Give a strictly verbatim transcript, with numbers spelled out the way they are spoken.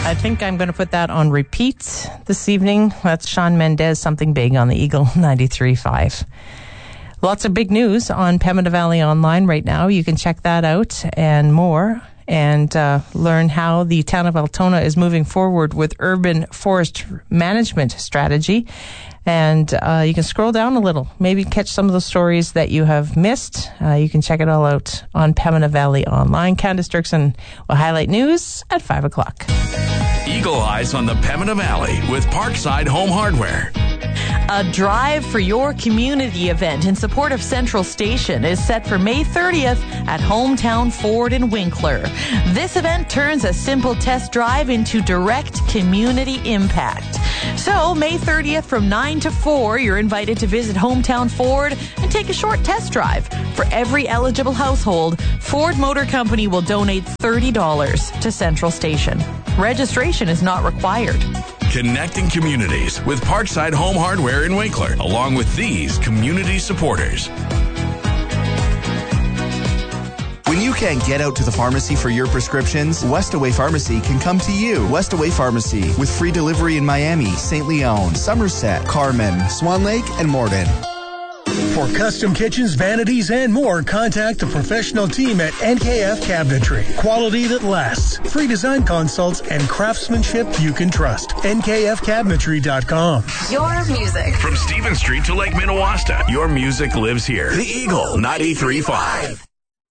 I think I'm going to put that on repeat this evening. That's Shawn Mendes, Something Big on the Eagle ninety-three point five. Lots of big news on Pembina Valley Online right now. You can check that out and more, and uh, learn how the town of Altona is moving forward with urban forest management strategy. And uh, you can scroll down a little, maybe catch some of the stories that you have missed. Uh, you can check it all out on Pembina Valley Online. Candace Dirksen will highlight news at five o'clock. Eagle Eyes on the Pembina Valley with Parkside Home Hardware. A Drive for Your Community event in support of Central Station is set for May thirtieth at Hometown Ford in Winkler. This event turns a simple test drive into direct community impact. So, May thirtieth from nine to four, you're invited to visit Hometown Ford and take a short test drive. For every eligible household, Ford Motor Company will donate thirty dollars to Central Station. Registration is not required. Connecting communities with Parkside Home Hardware in Winkler, along with these community supporters. When you can't get out to the pharmacy for your prescriptions, Westaway Pharmacy can come to you. Westaway Pharmacy, with free delivery in Miami, Saint Leon, Somerset, Carmen, Swan Lake, and Morden. For custom kitchens, vanities, and more, contact the professional team at N K F Cabinetry. Quality that lasts. Free design consults and craftsmanship you can trust. N K F cabinetry dot com. Your music. From Stephen Street to Lake Minnewaska, your music lives here. The Eagle ninety-three point five.